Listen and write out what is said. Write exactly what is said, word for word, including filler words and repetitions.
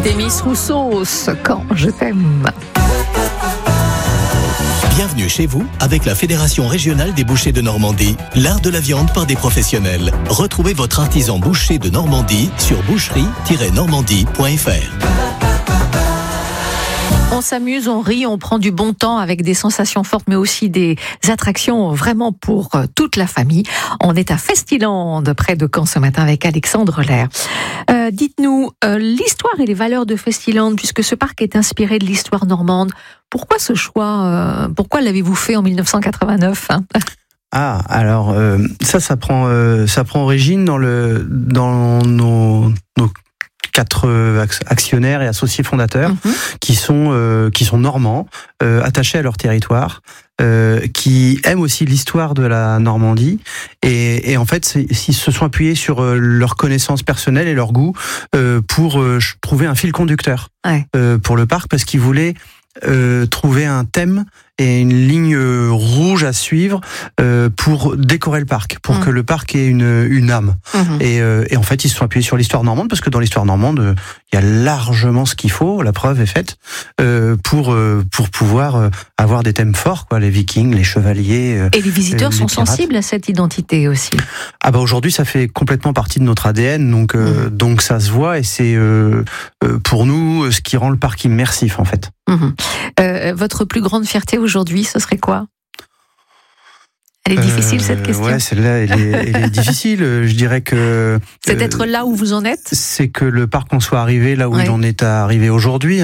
Demis Roussos, quand je t'aime. Bienvenue chez vous avec la Fédération régionale des bouchers de Normandie, l'art de la viande par des professionnels. Retrouvez votre artisan boucher de Normandie sur boucherie tiret normandie point f r. On s'amuse, on rit, on prend du bon temps avec des sensations fortes, mais aussi des attractions vraiment pour toute la famille. On est à Festiland, près de Caen ce matin, avec Alexandre Lair. Euh, dites-nous, euh, l'histoire et les valeurs de Festiland, puisque ce parc est inspiré de l'histoire normande, pourquoi ce choix euh, Pourquoi l'avez-vous fait en dix-neuf cent quatre-vingt-neuf hein Ah, alors euh, ça, ça prend, euh, ça prend origine dans le, dans nos, nos quatre actionnaires et associés fondateurs mmh. qui sont euh, qui sont normands, euh, attachés à leur territoire, euh, qui aiment aussi l'histoire de la Normandie et, et en fait ils se sont appuyés sur euh, leurs connaissances personnelles et leur goût euh, pour euh, trouver un fil conducteur ouais. euh, pour le parc parce qu'ils voulaient euh, trouver un thème et une ligne rouge à suivre euh, pour décorer le parc, pour mmh. que le parc ait une, une âme. Mmh. Et, euh, et en fait, ils se sont appuyés sur l'histoire normande, parce que dans l'histoire normande, il y a largement ce qu'il faut, la preuve est faite, euh, pour, euh, pour pouvoir euh, avoir des thèmes forts, quoi, les vikings, les chevaliers. Euh, et les visiteurs euh, les sont pirates. Sensibles à cette identité aussi. Ah bah aujourd'hui, ça fait complètement partie de notre A D N, donc, euh, mmh. donc ça se voit, et c'est euh, euh, pour nous ce qui rend le parc immersif, en fait. Mmh. Euh, votre plus grande fierté aujourd'hui, ce serait quoi ? Elle est difficile euh, cette question. Ouais, celle-là, elle est, elle est difficile. Je dirais que c'est d'être euh, là où vous en êtes. C'est que le parc en soit arrivé là où ouais. il en est arrivé aujourd'hui.